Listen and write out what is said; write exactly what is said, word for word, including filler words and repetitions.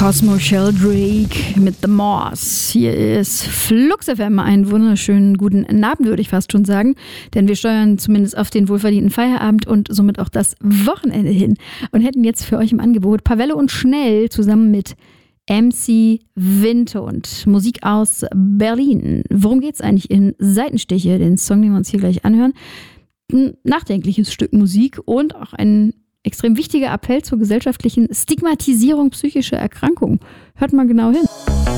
Cosmo Sheldrake mit The Moss. Hier ist Flux F M. Einen wunderschönen guten Abend, würde ich fast schon sagen. Denn wir steuern zumindest auf den wohlverdienten Feierabend und somit auch das Wochenende hin. Und hätten jetzt für euch im Angebot Pavelle und Schnell zusammen mit M C Windhund. Musik aus Berlin. Worum geht's eigentlich in Seitenstiche? Den Song, den wir uns hier gleich anhören. Ein nachdenkliches Stück Musik und auch ein extrem wichtiger Appell zur gesellschaftlichen Stigmatisierung psychischer Erkrankungen. Hört mal genau hin.